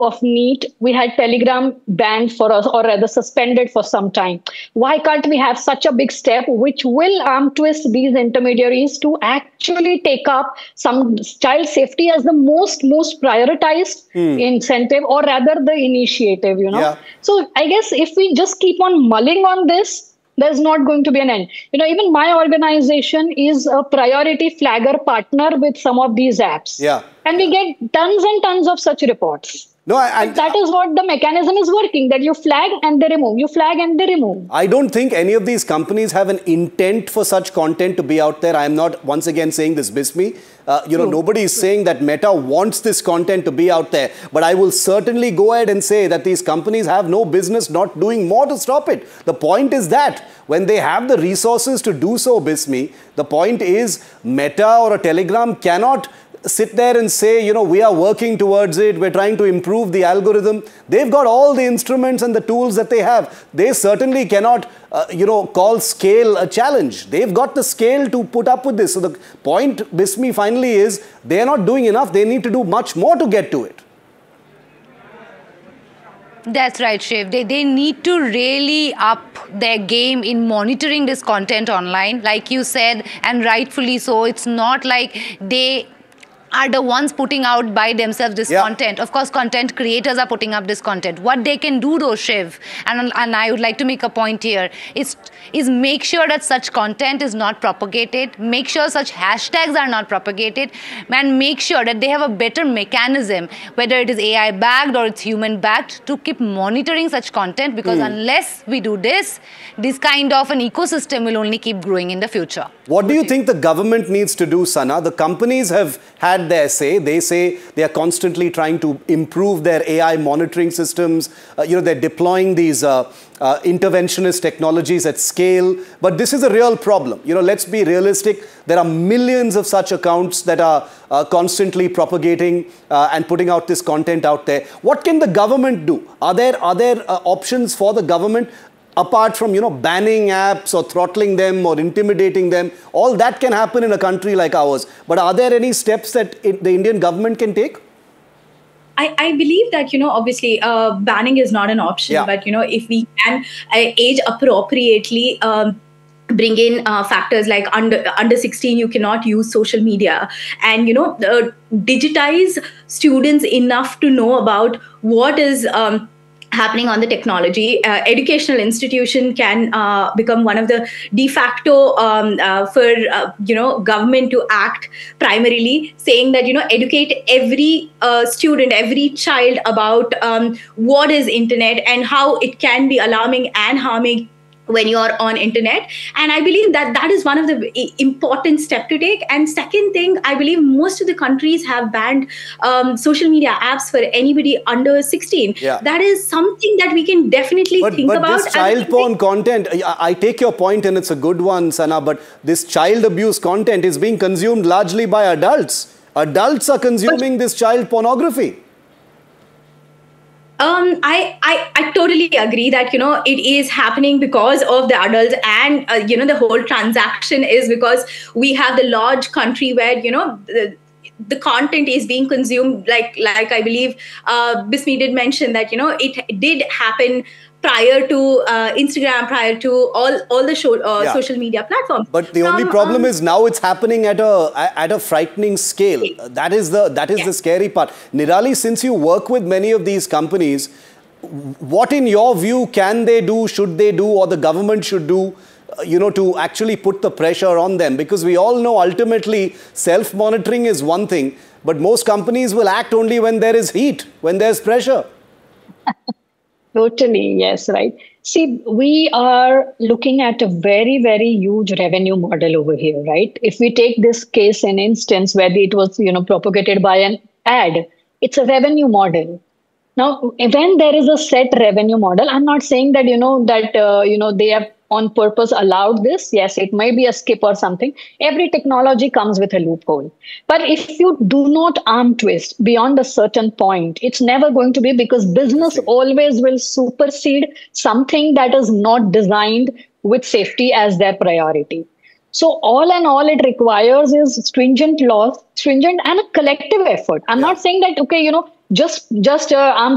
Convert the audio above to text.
of NEET, we had Telegram banned for us, or rather suspended for some time. Why can't we have such a big step which will arm twist these intermediaries to actually take up some child safety as the most prioritized incentive, or rather the initiative, Yeah. So I guess if we just keep on mulling on this, there's not going to be an end. Even my organization is a priority flagger partner with some of these apps. Yeah. And we get tons and tons of such reports. No, That is what the mechanism is working, that you flag and they remove, you flag and they remove. I don't think any of these companies have an intent for such content to be out there. I'm not once again saying this, Bismi. Nobody is saying that Meta wants this content to be out there. But I will certainly go ahead and say that these companies have no business not doing more to stop it. The point is that when they have the resources to do so, Bismi, the point is Meta or a Telegram cannot sit there and say, we are working towards it, we're trying to improve the algorithm. They've got all the instruments and the tools that they have. They certainly cannot, call scale a challenge. They've got the scale to put up with this. So the point, Bismi, finally is they're not doing enough. They need to do much more to get to it. That's right, Shiv. They need to really up their game in monitoring this content online. Like you said, and rightfully so, it's not like they are the ones putting out by themselves this content. Of course, content creators are putting up this content. What they can do though, Shiv, and I would like to make a point here, is make sure that such content is not propagated, make sure such hashtags are not propagated, and make sure that they have a better mechanism, whether it is AI backed or it's human backed, to keep monitoring such content, because unless we do this kind of an ecosystem will only keep growing in the future. What do you think the government needs to do, Sana? The companies have had their say. They say they are constantly trying to improve their AI monitoring systems. They're deploying these interventionist technologies at scale. But this is a real problem. Let's be realistic. There are millions of such accounts that are constantly propagating and putting out this content out there. What can the government do? Are there options for the government? Apart from, banning apps or throttling them or intimidating them? All that can happen in a country like ours. But are there any steps that the Indian government can take? I believe that, obviously, banning is not an option. But, if we can age appropriately, bring in factors like under 16, you cannot use social media, and, digitize students enough to know about what is happening on the technology. Educational institution can become one of the de facto for government to act, primarily saying that educate every student, every child about what is internet and how it can be alarming and harming when you are on internet. And I believe that is one of the important step to take. And second thing, I believe most of the countries have banned social media apps for anybody under 16. That is something that we can definitely think about. But this child porn content, I take your point and it's a good one, Sana, but this child abuse content is being consumed largely by adults. Adults are consuming this child pornography. I totally agree that, it is happening because of the adults, and, the whole transaction is because we have the large country where, the content is being consumed, like I believe Bismi did mention that, it did happen prior to Instagram, prior to all the social media platforms. But the only problem is now it's happening at a frightening scale. That is the scary part. Nirali, since you work with many of these companies, what in your view can they do, should they do, or the government should do, to actually put the pressure on them? Because we all know ultimately self-monitoring is one thing, but most companies will act only when there is heat, when there's pressure. Totally, yes, right. See, we are looking at a very, very huge revenue model over here, right? If we take this case in instance where it was, propagated by an ad, it's a revenue model. Now, when there is a set revenue model, I'm not saying that, they have on purpose allowed this. Yes, it may be a skip or something. Every technology comes with a loophole. But if you do not arm twist beyond a certain point, it's never going to be, because business always will supersede something that is not designed with safety as their priority. So all in all, it requires is stringent laws, stringent and a collective effort. I'm not saying that, okay, just arm